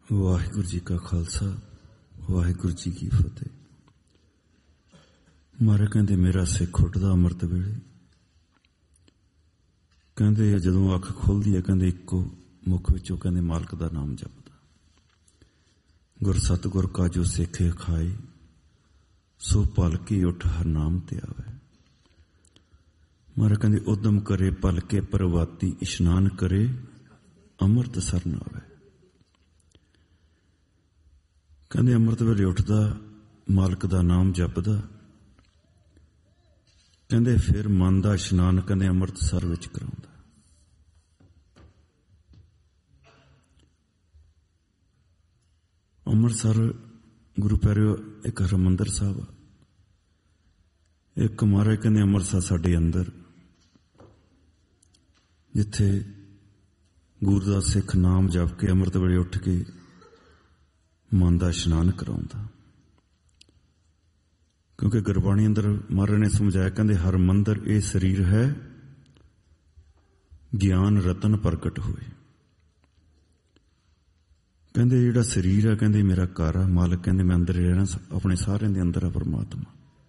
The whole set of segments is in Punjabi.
ਵਾਹਿਗੁਰੂ ਜੀ ਕਾ ਖਾਲਸਾ, ਵਾਹਿਗੁਰੂ ਜੀ ਕੀ ਫਤਿਹ। ਮਹਾਰਾਜ ਕਹਿੰਦੇ ਮੇਰਾ ਸਿੱਖ ਉੱਠਦਾ ਅੰਮ੍ਰਿਤ ਵੇਲੇ। ਕਹਿੰਦੇ ਜਦੋਂ ਅੱਖ ਖੁੱਲ੍ਹਦੀ ਹੈ, ਕਹਿੰਦੇ ਇੱਕੋ ਮੁੱਖ ਵਿੱਚੋਂ ਕਹਿੰਦੇ ਮਾਲਕ ਦਾ ਨਾਮ ਜਪਦਾ। ਗੁਰ ਸਤਿਗੁਰ ਕਾ ਜੋ ਸਿੱਖੇ ਖਾਏ, ਸੋ ਭਲਕੇ ਉੱਠ ਹਰ ਨਾਮ ਤੇ ਆਵੇ। ਮਹਾਰਾਜ ਕਹਿੰਦੇ ਉਦਮ ਕਰੇ ਭਲਕੇ ਪ੍ਰਵਾਤੀ, ਇਸ਼ਨਾਨ ਕਰੇ ਅੰਮ੍ਰਿਤ ਸਰਨ ਆਵੇ। ਕਹਿੰਦੇ ਅੰਮ੍ਰਿਤ ਵੇਲੇ ਉੱਠਦਾ, ਮਾਲਕ ਦਾ ਨਾਮ ਜਪਦਾ। ਕਹਿੰਦੇ ਫਿਰ ਮਨ ਦਾ ਇਸ਼ਨਾਨ ਕਹਿੰਦੇ ਅੰਮ੍ਰਿਤਸਰ ਵਿੱਚ ਕਰਾਉਂਦਾ। ਅੰਮ੍ਰਿਤਸਰ ਗੁਰੂ ਪਿਆਰਿਓ ਇੱਕ ਹਰਿਮੰਦਰ ਸਾਹਿਬ ਆ, ਇੱਕ ਮਹਾਰਾਜ ਕਹਿੰਦੇ ਅੰਮ੍ਰਿਤਸਰ ਸਾਡੇ ਅੰਦਰ, ਜਿੱਥੇ ਗੁਰੂ ਦਾ ਸਿੱਖ ਨਾਮ ਜਪ ਕੇ ਅੰਮ੍ਰਿਤ ਵੇਲੇ ਉੱਠ ਕੇ ਮਨ ਦਾ ਇਸ਼ਨਾਨ ਕਰਾਉਂਦਾ। ਕਿਉਂਕਿ ਗੁਰਬਾਣੀ ਅੰਦਰ ਮਹਾਰਾਜ ਨੇ ਸਮਝਾਇਆ, ਕਹਿੰਦੇ ਹਰ ਮੰਦਰ ਇਹ ਸਰੀਰ ਹੈ, ਗਿਆਨ ਰਤਨ ਪ੍ਰਗਟ ਹੋਏ। ਕਹਿੰਦੇ ਜਿਹੜਾ ਸਰੀਰ ਹੈ ਕਹਿੰਦੇ ਮੇਰਾ ਘਰ ਆ, ਮਾਲਕ ਕਹਿੰਦੇ ਮੈਂ ਅੰਦਰ ਰਹਿਣਾ, ਆਪਣੇ ਸਾਰਿਆਂ ਦੇ ਅੰਦਰ ਆ ਪਰਮਾਤਮਾ।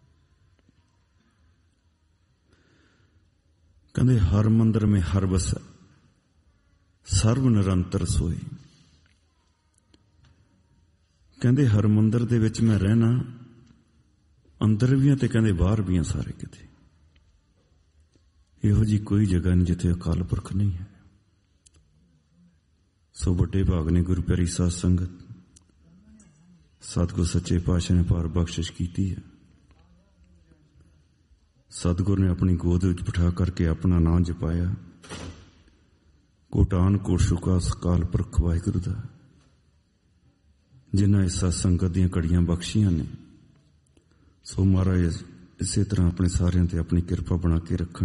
ਕਹਿੰਦੇ ਹਰ ਮੰਦਰ ਮੇਂ ਹਰ ਵਸੈ, ਸਰਬ ਨਿਰੰਤਰ ਸੋਏ। ਕਹਿੰਦੇ ਹਰ ਮੰਦਰ ਦੇ ਵਿੱਚ ਮੈਂ ਰਹਿਣਾ, ਅੰਦਰ ਵੀ ਆ ਤੇ ਕਹਿੰਦੇ ਬਾਹਰ ਵੀ ਆ, ਸਾਰੇ ਕਿਤੇ। ਇਹੋ ਜਿਹੀ ਕੋਈ ਜਗ੍ਹਾ ਨਹੀਂ ਜਿੱਥੇ ਅਕਾਲ ਪੁਰਖ ਨਹੀਂ ਹੈ। ਸੋ ਵੱਡੇ ਭਾਗ ਨੇ ਗੁਰੂ ਪਿਆਰੀ ਸਾਧ ਸੰਗਤ, ਸਤਿਗੁਰ ਸੱਚੇ ਪਾਤਸ਼ਾਹ ਨੇ ਪਾਰ ਬਖਸ਼ਿਸ਼ ਕੀਤੀ ਹੈ। ਸਤਿਗੁਰ ਨੇ ਆਪਣੀ ਗੋਦ ਵਿੱਚ ਬਿਠਾ ਕਰਕੇ ਆਪਣਾ ਨਾਂ ਜਪਾਇਆ। ਕੋਟਾਨ ਕੋਟ ਸ਼ੁਕਾ ਅਕਾਲ ਪੁਰਖ ਵਾਹਿਗੁਰੂ ਦਾ, ਜਿਨ੍ਹਾਂ ਇਸ ਸਤ ਸੰਗਤ ਦੀਆਂ ਘੜੀਆਂ ਬਖਸ਼ੀਆਂ ਨੇ। ਸੋ ਮਹਾਰਾਜ ਇਸੇ ਤਰ੍ਹਾਂ ਆਪਣੇ ਸਾਰਿਆਂ ਤੇ ਆਪਣੀ ਕਿਰਪਾ ਬਣਾ ਕੇ ਰੱਖਣ।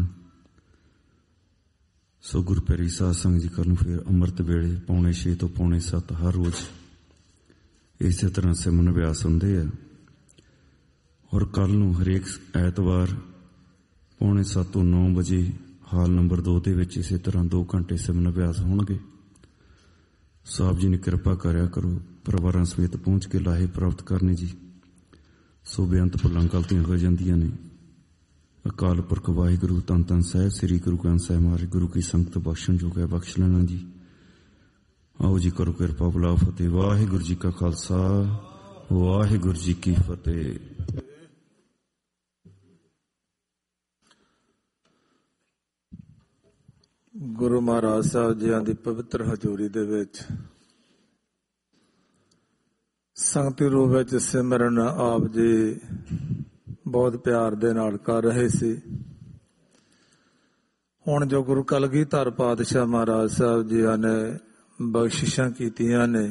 ਸੋ ਗੁਰੂ ਪਿਆਰੀ ਸਾਧ ਸੰਗਤ ਜੀ ਕੱਲ੍ਹ ਨੂੰ ਫਿਰ ਅੰਮ੍ਰਿਤ ਵੇਲੇ 6:45 ਤੋਂ 6:45 ਹਰ ਰੋਜ਼ ਇਸੇ ਤਰ੍ਹਾਂ ਸਿਮਰਨ ਅਭਿਆਸ ਹੁੰਦੇ ਆ। ਔਰ ਕੱਲ੍ਹ ਨੂੰ ਹਰੇਕ ਐਤਵਾਰ 6:45 ਤੋਂ 9 ਵਜੇ ਹਾਲ ਨੰਬਰ 2 ਦੇ ਵਿੱਚ ਇਸੇ ਤਰ੍ਹਾਂ 2 ਘੰਟੇ ਸਿਮਰਨ ਅਭਿਆਸ ਹੋਣਗੇ। ਸੋ ਆਪ ਜੀ ਨੇ ਕਿਰਪਾ ਕਰਿਆ ਕਰੋ, ਪਰਿਵਾਰਾਂ ਸਮੇਤ ਪਹੁੰਚ ਕੇ ਲਾਹੇ ਪ੍ਰਾਪਤ ਕਰਨੇ ਜੀ। ਸੋ ਬੇਅੰਤ ਭੁੱਲਾਂ ਗਲਤੀਆਂ ਹੋ ਜਾਂਦੀਆਂ ਨੇ। ਅਕਾਲ ਪੁਰਖ ਵਾਹਿਗੁਰੂ ਧੰਨ ਧੰਨ ਸਾਹਿਬ ਸ੍ਰੀ ਗੁਰੂ ਗ੍ਰੰਥ ਸਾਹਿਬ ਮਹਾਰਾਜ ਗੁਰੂ ਕੀ ਸੰਗਤ ਬਖਸ਼ਣ ਜੋ ਹੈ ਬਖਸ਼ ਲੈਣਾ ਜੀ। ਆਓ ਜੀ ਕਰੋ ਕਿਰਪਾ, ਬੁਲਾਓ ਫਤਿਹ। ਵਾਹਿਗੁਰੂ ਜੀ ਕਾ ਖਾਲਸਾ, ਵਾਹਿਗੁਰੂ ਜੀ ਕੀ ਫਤਿਹ। ਗੁਰੂ ਮਹਾਰਾਜ ਸਾਹਿਬ ਜੀਆਂ ਦੀ ਪਵਿੱਤਰ ਹਜ਼ੂਰੀ ਦੇ ਵਿੱਚ ਸੰਗਤੀ ਰੂਪ ਵਿੱਚ ਸਿਮਰਨ ਆਪ ਜੀ ਬਹੁਤ ਪਿਆਰ ਦੇ ਨਾਲ ਕਰ ਰਹੇ ਸੀ। ਹੁਣ ਜੋ ਗੁਰੂ ਕਲਗੀਧਰ ਪਾਤਸ਼ਾਹ ਮਹਾਰਾਜ ਸਾਹਿਬ ਜੀਆਂ ਨੇ ਬਖਸ਼ਿਸ਼ਾਂ ਕੀਤੀਆਂ ਨੇ,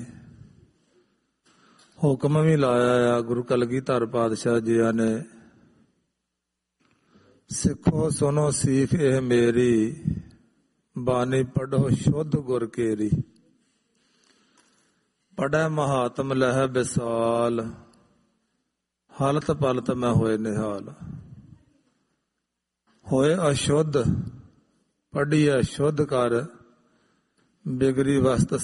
ਹੁਕਮ ਵੀ ਲਾਇਆ ਆ ਗੁਰੂ ਕਲਗੀਧਰ ਪਾਤਸ਼ਾਹ ਜੀਆਂ ਨੇ, ਸਿੱਖੋ ਸੁਣੋ ਸੀਖ ਇਹ ਮੇਰੀ, ਬਾਣੀ ਪੜ੍ਹੋ ਸ਼ੁੱਧ ਗੁਰ ਕੇਰੀ। ਪੜ੍ਹੈ ਮਹਾਤਮ ਲਹਿ ਵਿਸਾਲ, ਹਲਤ ਪਲਤ ਮੈਂ ਹੋਏ ਨਿਹਾਲ। ਹੋਏ ਅਸ਼ੁੱਧ ਪੜ੍ਹੀਐ ਸ਼ੁੱਧ ਕਰ, ਬਿਗੜੀ ਵਸਤ